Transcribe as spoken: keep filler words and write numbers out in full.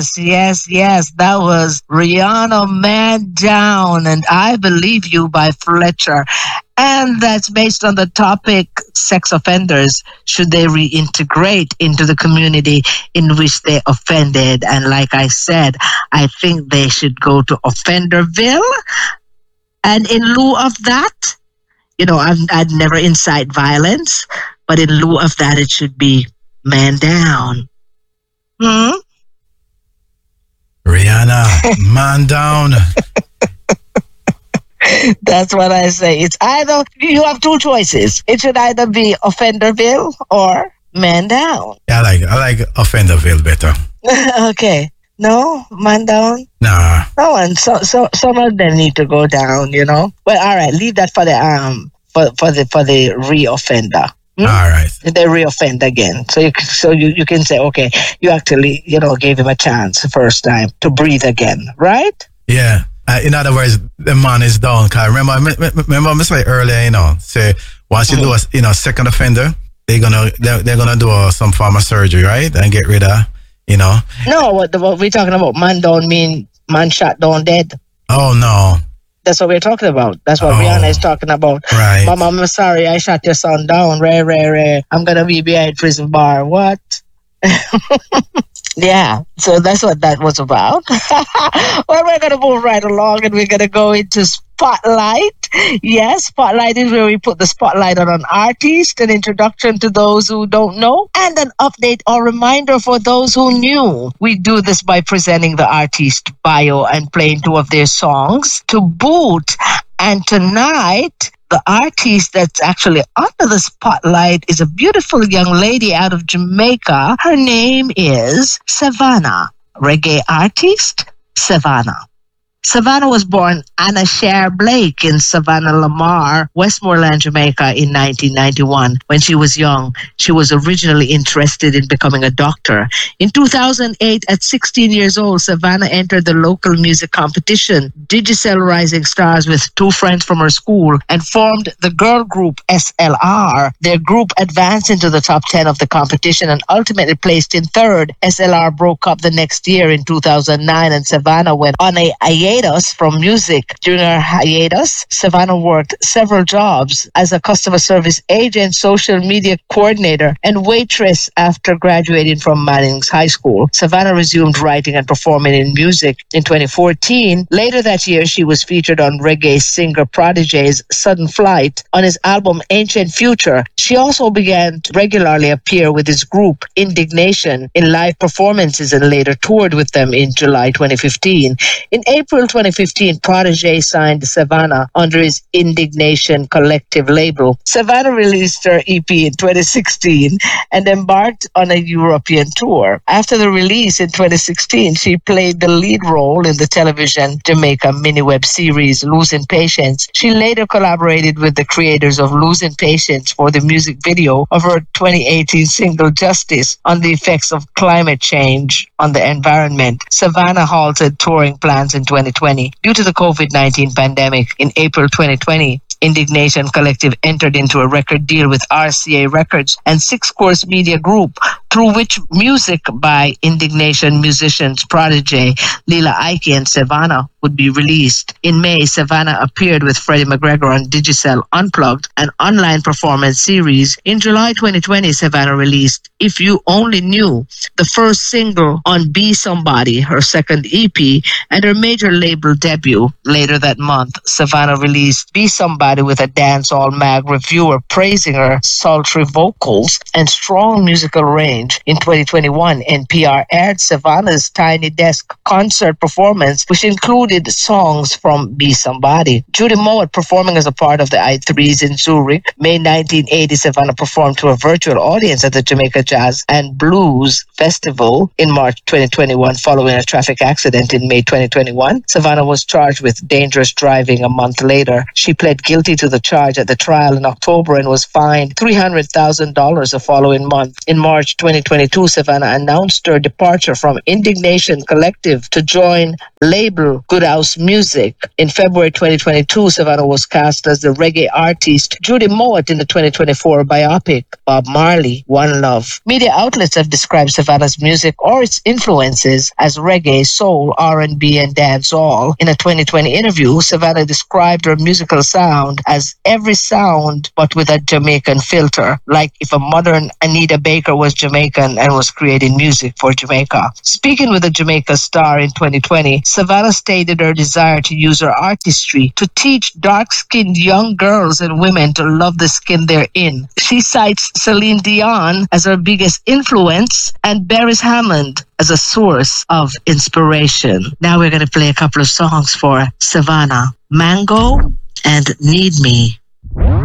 Yes, yes, yes. That was Rihanna Man Down and I Believe You by Fletcher. And that's based on the topic sex offenders. Should they reintegrate into the community in which they offended? And like I said, I think they should go to Offenderville. And in lieu of that, you know, I've, I'd never incite violence, but in lieu of that, it should be man down. Hmm? Rihanna, man down. That's what I say. It's either, you have two choices. It should either be Offenderville or man down. Yeah, I like I like Offenderville better. Okay. No? Man down? Nah. No, and so, so some of them need to go down, you know? Well, all right, leave that for the um for, for the for the re-offender. Hmm? All right. They re-offend again. So you so you, you can say, okay, you actually, you know, gave him a chance the first time to breathe again, right? Yeah. Uh, in other words, the man is down. Cause remember, me, me, remember, I said earlier, you know, say once you mm-hmm. do a, you know, second offender, they're gonna they're, they're gonna do uh, some form of surgery, right, and get rid of, you know. No, what, what we're talking about, man down mean man shot down dead. Oh no. That's what we're talking about. That's what oh, Rihanna is talking about. Right. Mama, I'm sorry, I shot your son down. Rare, rare, rare. I'm gonna be behind prison bar. What? Yeah, so that's what that was about. Well, we're going to move right along and we're going to go into Spotlight. Yes, Spotlight is where we put the spotlight on an artist, an introduction to those who don't know, and an update or reminder for those who knew. We do this by presenting the artist bio and playing two of their songs to boot. And tonight, the artist that's actually under the spotlight is a beautiful young lady out of Jamaica. Her name is Savannah. Reggae artist, Savannah. Savannah was born Anna Cher Blake in Savannah Lamar, Westmoreland, Jamaica in nineteen ninety-one. When she was young, she was originally interested in becoming a doctor. In two thousand eight, at sixteen years old, Savannah entered the local music competition, Digicel Rising Stars, with two friends from her school and formed the girl group S L R. Their group advanced into the top ten of the competition and ultimately placed in third. S L R broke up the next year in two thousand nine and Savannah went on a hiatus from music. During her hiatus, Savannah worked several jobs as a customer service agent, social media coordinator, and waitress after graduating from Manning's High School. Savannah resumed writing and performing in music in twenty fourteen. Later that year, she was featured on reggae singer Prodigy's Sudden Flight on his album Ancient Future. She also began to regularly appear with his group Indignation in live performances and later toured with them in July twenty fifteen. In April twenty fifteen, Prodigy signed Savannah under his Indignation Collective label. Savannah released her E P in twenty sixteen and embarked on a European tour. After the release in twenty sixteen, she played the lead role in the television Jamaica mini-web series Losing Patience. She later collaborated with the creators of Losing Patience for the music video of her twenty eighteen single Justice on the effects of climate change on the environment. Savannah halted touring plans in twenty twenty due to the COVID nineteen pandemic. In April twenty twenty, Indignation Collective entered into a record deal with R C A Records and Six Course Media Group, through which music by Indignation musicians Prodigy, Lila Ike, and Savannah would be released. In May, Savannah appeared with Freddie McGregor on Digicel Unplugged, an online performance series. In July twenty twenty, Savannah released If You Only Knew, the first single on Be Somebody, her second E P, and her major label debut. Later that month, Savannah released Be Somebody with a Dancehall Mag reviewer praising her sultry vocals and strong musical range. In twenty twenty-one, N P R aired Savannah's Tiny Desk concert performance, which included songs from Be Somebody. Judy Mowat performing as a part of the I threes in Zurich. May nineteen eighty, Savannah performed to a virtual audience at the Jamaica Jazz and Blues Festival in March twenty twenty-one following a traffic accident in May twenty twenty-one. Savannah was charged with dangerous driving a month later. She pled guilty to the charge at the trial in October and was fined three hundred thousand dollars the following month. In March twenty twenty-two, Savannah announced her departure from Indignation Collective to join label Good House Music. In February twenty twenty-two, Savannah was cast as the reggae artist Judy Mowat in the twenty twenty-four biopic Bob Marley, One Love. Media outlets have described Savannah's music or its influences as reggae, soul, R and B, and dancehall. In a twenty twenty interview, Savannah described her musical sound as every sound but with a Jamaican filter, like if a modern Anita Baker was Jamaican and was creating music for Jamaica. Speaking with a Jamaica Star in twenty twenty, Savannah stated her desire to use her artistry to teach dark-skinned young girls and women to love the skin they're in. She cites Celine Dion as her biggest influence and Beres Hammond as a source of inspiration. Now we're going to play a couple of songs for Savannah. Mango and Need Me.